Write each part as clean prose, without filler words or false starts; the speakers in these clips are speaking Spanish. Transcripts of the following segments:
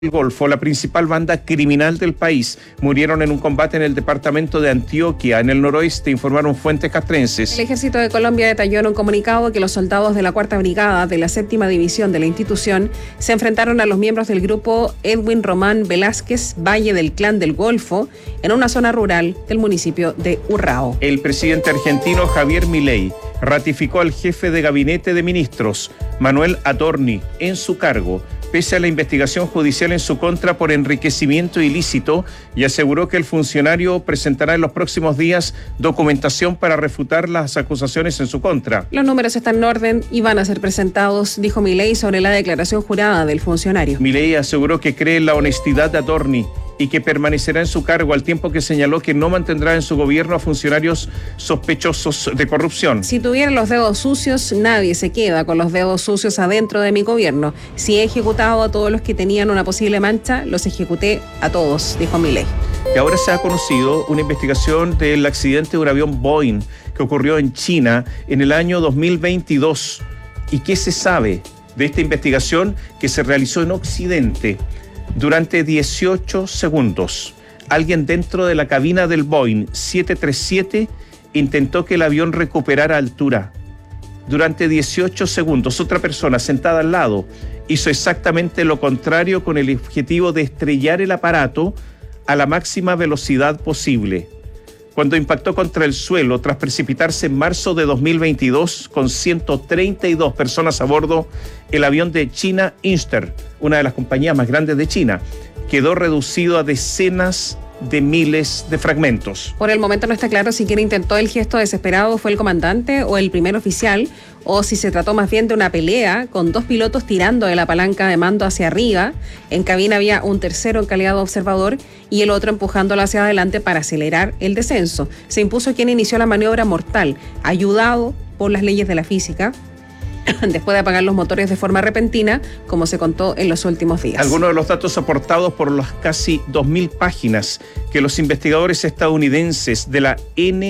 El Golfo, la principal banda criminal del país, murieron en un combate en el departamento de Antioquia, en el noroeste, informaron fuentes castrenses. El Ejército de Colombia detalló en un comunicado que los soldados de la 4ª Brigada de la 7ª División de la institución se enfrentaron a los miembros del grupo Edwin Román Velázquez, Valle del Clan del Golfo, en una zona rural del municipio de Urrao. El presidente argentino Javier Milei ratificó al jefe de gabinete de ministros, Manuel Adorni, en su cargo, pese a la investigación judicial en su contra por enriquecimiento ilícito, y aseguró que el funcionario presentará en los próximos días documentación para refutar las acusaciones en su contra. Los números están en orden y van a ser presentados, dijo Milei sobre la declaración jurada del funcionario. Milei aseguró que cree en la honestidad de Adorni y que permanecerá en su cargo, al tiempo que señaló que no mantendrá en su gobierno a funcionarios sospechosos de corrupción. Si tuviera los dedos sucios, nadie se queda con los dedos sucios adentro de mi gobierno. Si he ejecutado a todos los que tenían una posible mancha, los ejecuté a todos, dijo Milei. Y ahora se ha conocido una investigación del accidente de un avión Boeing que ocurrió en China en el año 2022. ¿Y qué se sabe de esta investigación que se realizó en Occidente? Durante 18 segundos, alguien dentro de la cabina del Boeing 737 intentó que el avión recuperara altura. Durante 18 segundos, otra persona sentada al lado hizo exactamente lo contrario con el objetivo de estrellar el aparato a la máxima velocidad posible. Cuando impactó contra el suelo tras precipitarse en marzo de 2022 con 132 personas a bordo, el avión de China Eastern, una de las compañías más grandes de China, quedó reducido a decenas de miles de fragmentos. Por el momento no está claro si quien intentó el gesto desesperado fue el comandante o el primer oficial, o si se trató más bien de una pelea con dos pilotos tirando de la palanca de mando hacia arriba. En cabina había un tercero en calidad de observador y el otro empujándolo hacia adelante para acelerar el descenso. Se impuso quien inició la maniobra mortal, ayudado por las leyes de la física, después de apagar los motores de forma repentina, como se contó en los últimos días. Algunos de los datos aportados por las casi 2.000 páginas que los investigadores estadounidenses de la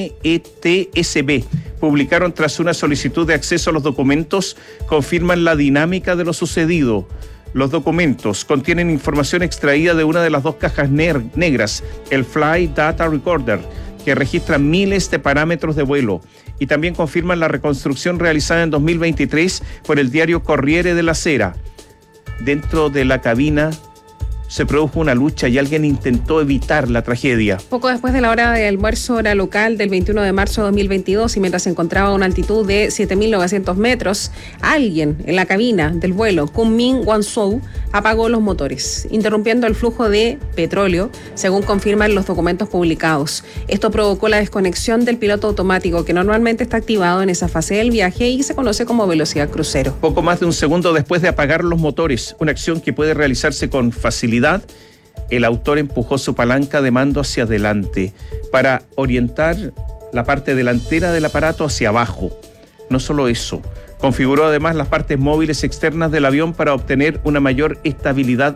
NETSB publicaron tras una solicitud de acceso a los documentos confirman la dinámica de lo sucedido. Los documentos contienen información extraída de una de las dos cajas negras, el Flight Data Recorder, que registra miles de parámetros de vuelo, y también confirman la reconstrucción realizada en 2023 por el diario Corriere della Sera. Dentro de la cabina se produjo una lucha y alguien intentó evitar la tragedia. Poco después de la hora de almuerzo, hora local del 21 de marzo de 2022, y mientras se encontraba a una altitud de 7.900 metros, alguien en la cabina del vuelo Kunming Guangzhou apagó los motores, interrumpiendo el flujo de petróleo, según confirman los documentos publicados. Esto provocó la desconexión del piloto automático, que normalmente está activado en esa fase del viaje y se conoce como velocidad crucero. Poco más de un segundo después de apagar los motores, una acción que puede realizarse con facilidad, el autor empujó su palanca de mando hacia adelante para orientar la parte delantera del aparato hacia abajo. No solo eso, configuró además las partes móviles externas del avión para obtener una mayor estabilidad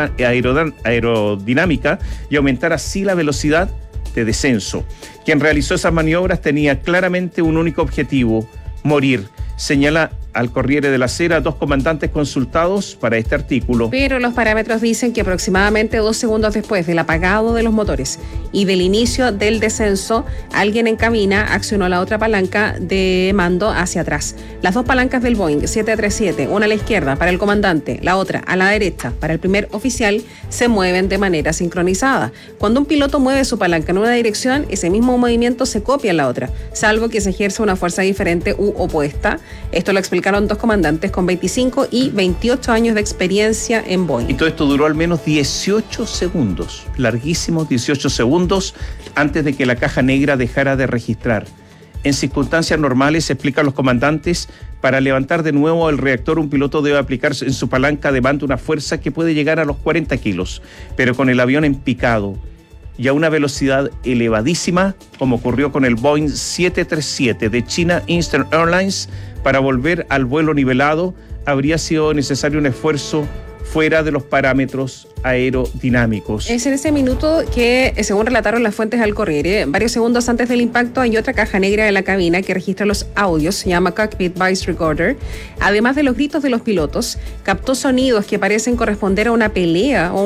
aerodinámica y aumentar así la velocidad de descenso. Quien realizó esas maniobras tenía claramente un único objetivo: morir. Señala al Corriere della Sera dos comandantes consultados para este artículo. Pero los parámetros dicen que aproximadamente 2 segundos después del apagado de los motores y del inicio del descenso, alguien en cabina accionó la otra palanca de mando hacia atrás. Las dos palancas del Boeing 737, una a la izquierda para el comandante, la otra a la derecha para el primer oficial, se mueven de manera sincronizada. Cuando un piloto mueve su palanca en una dirección, ese mismo movimiento se copia en la otra, salvo que se ejerza una fuerza diferente u opuesta. Esto lo explicaron dos comandantes con 25 y 28 años de experiencia en Boeing. Y todo esto duró al menos 18 segundos, larguísimos 18 segundos, antes de que la caja negra dejara de registrar. En circunstancias normales, explican los comandantes, para levantar de nuevo el reactor, un piloto debe aplicar en su palanca de mando una fuerza que puede llegar a los 40 kilos, pero con el avión en picado y a una velocidad elevadísima, como ocurrió con el Boeing 737 de China Eastern Airlines, para volver al vuelo nivelado habría sido necesario un esfuerzo fuera de los parámetros aerodinámicos. Es en ese minuto que, según relataron las fuentes al Corriere, varios segundos antes del impacto hay otra caja negra en la cabina que registra los audios, se llama Cockpit Voice Recorder. Además de los gritos de los pilotos, captó sonidos que parecen corresponder a una pelea o